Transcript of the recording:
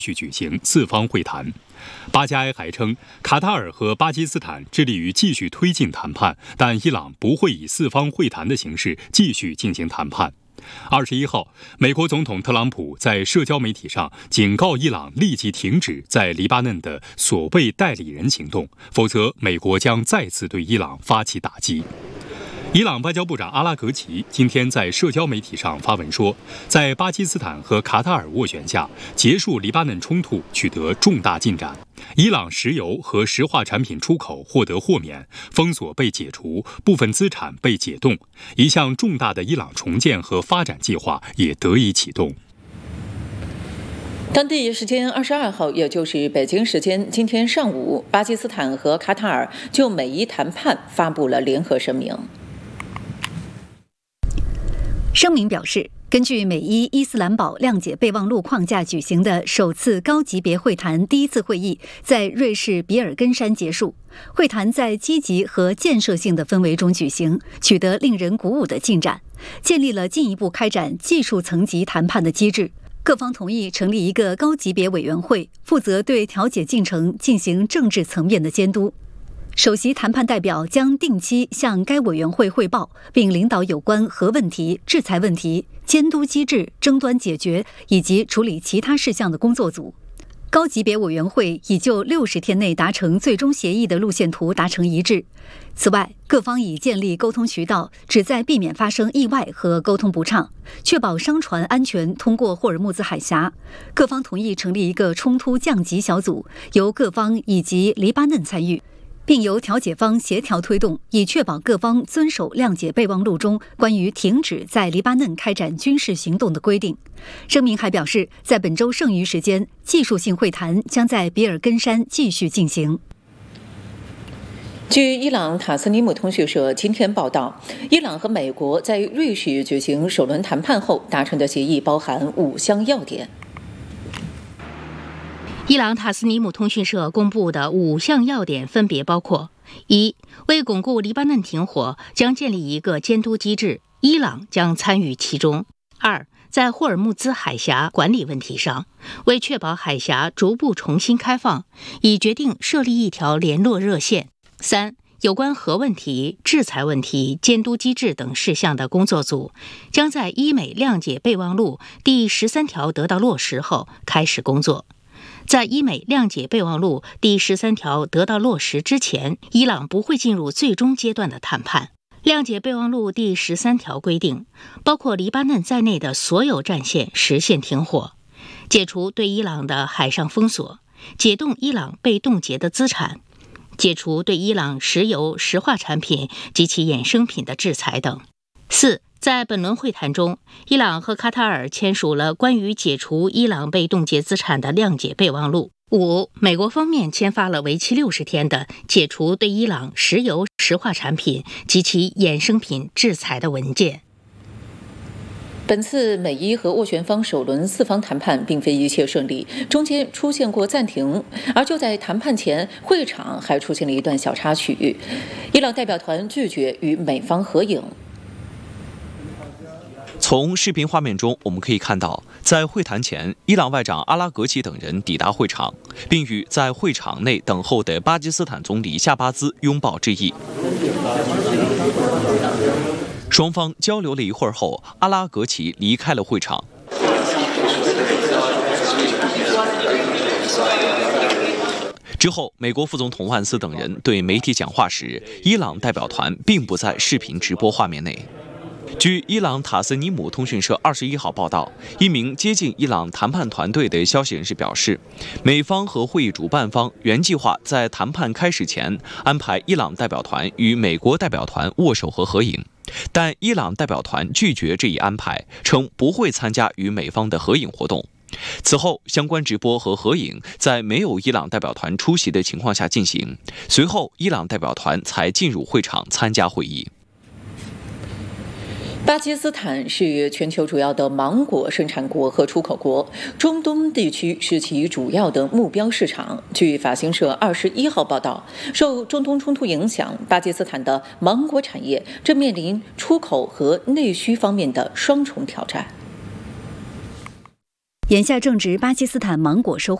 续举行四方会谈。巴加埃还称，卡塔尔和巴基斯坦致力于继续推进谈判，但伊朗不会以四方会谈的形式继续进行谈判。21号，美国总统特朗普在社交媒体上警告伊朗立即停止在黎巴嫩的所谓代理人行动，否则美国将再次对伊朗发起打击。伊朗外交部长阿拉格齐今天在社交媒体上发文说，在巴基斯坦和卡塔尔斡旋下，结束黎巴嫩冲突取得重大进展。伊朗石油和石化产品出口获得豁免，封锁被解除，部分资产被解冻，一项重大的伊朗重建和发展计划也得以启动。 当地时间22号，也就是北京时间今天上午，巴基斯坦和卡塔尔就美伊谈判发布了联合声明。 声明表示，根据美伊伊斯兰堡谅解备忘录框架举行的首次高级别会谈第一次会议在瑞士比尔根山结束。会谈在积极和建设性的氛围中举行，取得令人鼓舞的进展，建立了进一步开展技术层级谈判的机制。各方同意成立一个高级别委员会，负责对调解进程进行政治层面的监督。首席谈判代表将定期向该委员会汇报，并领导有关核问题、制裁问题、监督机制、争端解决以及处理其他事项的工作组。高级别委员会已就60天内达成最终协议的路线图达成一致。此外，各方已建立沟通渠道，旨在避免发生意外和沟通不畅，确保商船安全通过霍尔木兹海峡。各方同意成立一个冲突降级小组，由各方以及黎巴嫩参与，并由调解方协调推动，以确保各方遵守谅解备忘录中关于停止在黎巴嫩开展军事行动的规定。声明还表示，在本周剩余时间，技术性会谈将在比尔根山继续进行。 据伊朗塔斯尼姆通讯社今天报道，伊朗和美国在瑞士举行首轮谈判后达成的协议包含5项要点。 伊朗塔斯尼姆通讯社公布的5项要点分别包括：一、为巩固黎巴嫩停火，将建立一个监督机制，伊朗将参与其中；二、在霍尔木兹海峡管理问题上，为确保海峡逐步重新开放，已决定设立一条联络热线；三、有关核问题、制裁问题、监督机制等事项的工作组，将在伊美谅解备忘录第13条得到落实后开始工作。在伊美谅解备忘录第13条得到落实之前，伊朗不会进入最终阶段的谈判。谅解备忘录第13条规定，包括黎巴嫩在内的所有战线实现停火，解除对伊朗的海上封锁，解冻伊朗被冻结的资产，解除对伊朗石油、石化产品及其衍生品的制裁等。四、在本轮会谈中，伊朗和卡塔尔签署了关于解除伊朗被冻结资产的谅解备忘录。五、美国方面签发了为期60天的解除对伊朗石油、石化产品及其衍生品制裁的文件。 本次美伊和斡旋方首轮4方谈判并非一切顺利，中间出现过暂停，而就在谈判前，会场还出现了一段小插曲。伊朗代表团拒绝与美方合影。 从视频画面中，我们可以看到，在会谈前，伊朗外长阿拉格齐等人抵达会场，并与在会场内等候的巴基斯坦总理夏巴兹拥抱致意。双方交流了一会儿后，阿拉格齐离开了会场。之后，美国副总统万斯等人对媒体讲话时，伊朗代表团并不在视频直播画面内。据伊朗塔斯尼姆通讯社21号报道，一名接近伊朗谈判团队的消息人士表示，美方和会议主办方原计划在谈判开始前安排伊朗代表团与美国代表团握手和合影，但伊朗代表团拒绝这一安排，称不会参加与美方的合影活动。此后，相关直播和合影在没有伊朗代表团出席的情况下进行，随后伊朗代表团才进入会场参加会议。 巴基斯坦是全球主要的芒果生产国和出口国，中东地区是其主要的目标市场。据法新社21号报道，受中东冲突影响，巴基斯坦的芒果产业正面临出口和内需方面的双重挑战。 眼下正值巴基斯坦芒果收获